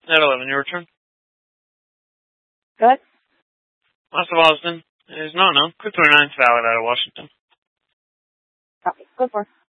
At 11, your return. Good. Master Boston is no. Quick 29 is valid out of Washington. Okay, go for it.